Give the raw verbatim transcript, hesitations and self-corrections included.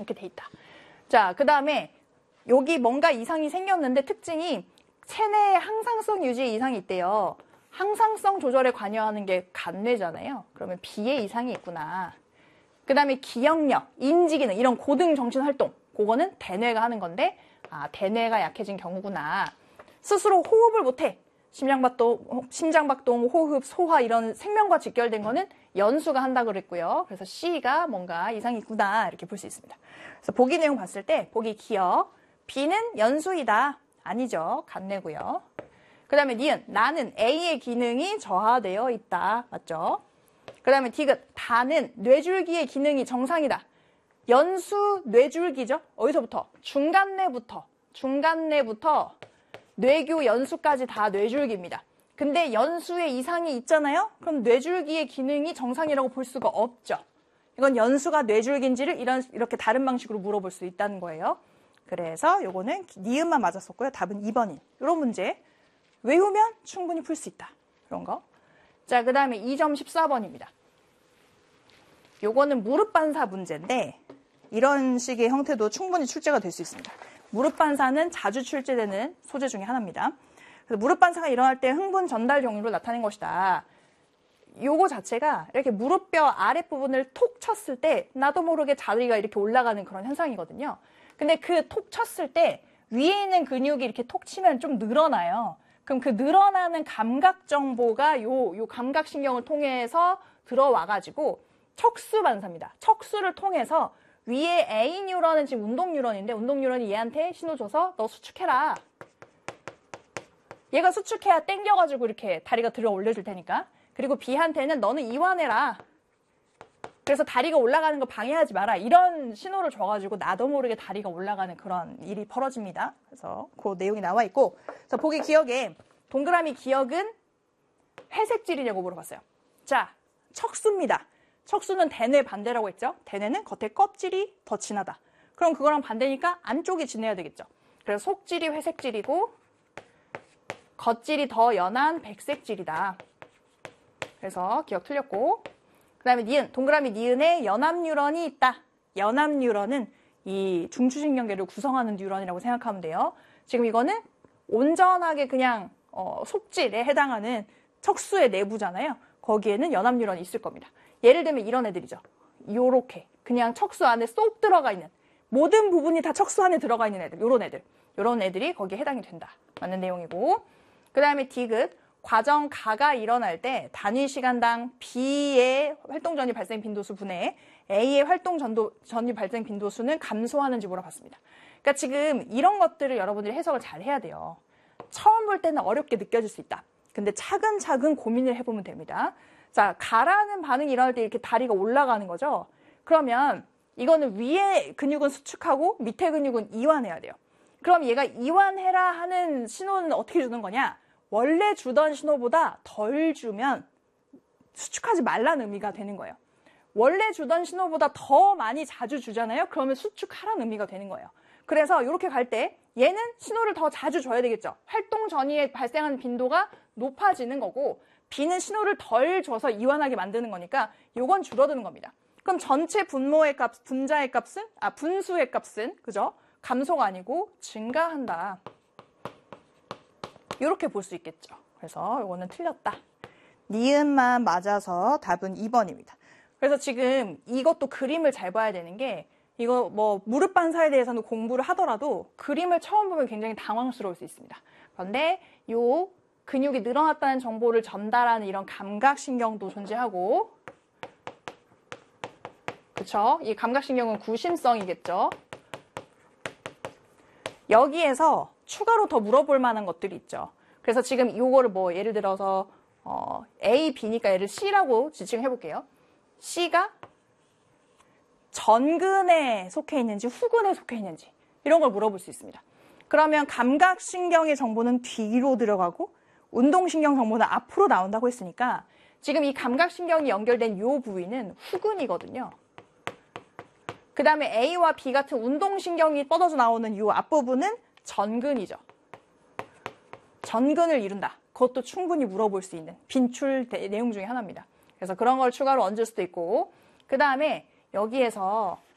않게 돼 있다. 자, 그 다음에 여기 뭔가 이상이 생겼는데 특징이 체내에 항상성 유지에 이상이 있대요. 항상성 조절에 관여하는 게 간뇌잖아요. 그러면 비에 이상이 있구나. 그 다음에 기억력, 인지기능 이런 고등 정신 활동 그거는 대뇌가 하는 건데 아 대뇌가 약해진 경우구나. 스스로 호흡을 못해. 심장박동, 심장박동, 호흡, 소화 이런 생명과 직결된 거는 연수가 한다 그랬고요. 그래서 C가 뭔가 이상이 있구나 이렇게 볼 수 있습니다. 그래서 보기 내용 봤을 때 보기 기억, B는 연수이다. 아니죠. 간뇌고요. 그 다음에 니은, 나는 A의 기능이 저하되어 있다. 맞죠? 그 다음에 디귿, 다는 뇌줄기의 기능이 정상이다. 연수 뇌줄기죠? 어디서부터? 중간뇌부터. 중간뇌부터 뇌교 연수까지 다 뇌줄기입니다. 근데 연수에 이상이 있잖아요? 그럼 뇌줄기의 기능이 정상이라고 볼 수가 없죠. 이건 연수가 뇌줄기인지를 이런, 이렇게 다른 방식으로 물어볼 수 있다는 거예요. 그래서 요거는 니은만 맞았었고요. 답은 이 번인. 이런 문제 외우면 충분히 풀 수 있다. 그런 거. 자, 그 다음에 이 점 십사 번입니다. 요거는 무릎 반사 문제인데 이런 식의 형태도 충분히 출제가 될 수 있습니다. 무릎 반사는 자주 출제되는 소재 중에 하나입니다. 그래서 무릎 반사가 일어날 때 흥분 전달 경로로 나타낸 것이다. 요거 자체가 이렇게 무릎뼈 아랫부분을 톡 쳤을 때 나도 모르게 자리가 이렇게 올라가는 그런 현상이거든요. 근데 그 톡 쳤을 때 위에 있는 근육이 이렇게 톡 치면 좀 늘어나요. 그럼 그 늘어나는 감각 정보가 요, 요 감각신경을 통해서 들어와가지고 척수 반사입니다. 척수를 통해서 위에 A 뉴런은 지금 운동 뉴런인데 운동 뉴런이 얘한테 신호 줘서 너 수축해라. 얘가 수축해야 땡겨가지고 이렇게 다리가 들어 올려줄 테니까. 그리고 B한테는 너는 이완해라. 그래서 다리가 올라가는 거 방해하지 마라. 이런 신호를 줘가지고 나도 모르게 다리가 올라가는 그런 일이 벌어집니다. 그래서 그 내용이 나와 있고, 그래서 보기 기억에 동그라미 기억은 회색질이냐고 물어봤어요. 자, 척수입니다. 척수는 대뇌 반대라고 했죠. 대뇌는 겉에 껍질이 더 진하다. 그럼 그거랑 반대니까 안쪽이 진해야 되겠죠. 그래서 속질이 회색질이고 겉질이 더 연한 백색질이다. 그래서 기억 틀렸고, 그 다음에 니은, 동그라미 니은에 연합뉴런이 있다. 연합뉴런은 이 중추신경계를 구성하는 뉴런이라고 생각하면 돼요. 지금 이거는 온전하게 그냥 어, 속질에 해당하는 척수의 내부잖아요. 거기에는 연합뉴런이 있을 겁니다. 예를 들면 이런 애들이죠. 요렇게 그냥 척수 안에 쏙 들어가 있는 모든 부분이 다 척수 안에 들어가 있는 애들, 요런 애들. 요런 애들이 거기에 해당이 된다. 맞는 내용이고, 그 다음에 디귿. 과정 가가 일어날 때 단위 시간당 B의 활동 전이 발생 빈도수 분의 A의 활동 전도, 전이 발생 빈도수는 감소하는지 물어봤습니다. 그러니까 지금 이런 것들을 여러분들이 해석을 잘 해야 돼요. 처음 볼 때는 어렵게 느껴질 수 있다. 근데 차근차근 고민을 해보면 됩니다. 자, 가라는 반응이 일어날 때 이렇게 다리가 올라가는 거죠. 그러면 이거는 위에 근육은 수축하고 밑에 근육은 이완해야 돼요. 그럼 얘가 이완해라 하는 신호는 어떻게 주는 거냐? 원래 주던 신호보다 덜 주면 수축하지 말라는 의미가 되는 거예요. 원래 주던 신호보다 더 많이 자주 주잖아요. 그러면 수축하라는 의미가 되는 거예요. 그래서 이렇게 갈 때 얘는 신호를 더 자주 줘야 되겠죠. 활동 전이에 발생하는 빈도가 높아지는 거고 B는 신호를 덜 줘서 이완하게 만드는 거니까 이건 줄어드는 겁니다. 그럼 전체 분모의 값, 분자의 값은, 아, 분수의 값은, 그죠? 감소가 아니고 증가한다. 이렇게 볼 수 있겠죠. 그래서 이거는 틀렸다. 니은만 맞아서 답은 이 번입니다. 그래서 지금 이것도 그림을 잘 봐야 되는 게 이거 뭐 무릎 반사에 대해서는 공부를 하더라도 그림을 처음 보면 굉장히 당황스러울 수 있습니다. 그런데 요 근육이 늘어났다는 정보를 전달하는 이런 감각신경도 존재하고, 그쵸? 이 감각신경은 구심성이겠죠. 여기에서 추가로 더 물어볼 만한 것들이 있죠. 그래서 지금 이거를 뭐 예를 들어서 어, A, B니까 얘를 C라고 지칭해 볼게요. C가 전근에 속해 있는지 후근에 속해 있는지 이런 걸 물어볼 수 있습니다. 그러면 감각신경의 정보는 뒤로 들어가고 운동신경 정보는 앞으로 나온다고 했으니까 지금 이 감각신경이 연결된 이 부위는 후근이거든요. 그 다음에 A와 B 같은 운동신경이 뻗어져 나오는 이 앞부분은 전근이죠. 전근을 이룬다. 그것도 충분히 물어볼 수 있는 빈출 내용 중에 하나입니다. 그래서 그런 걸 추가로 얹을 수도 있고, 그 다음에 여기에서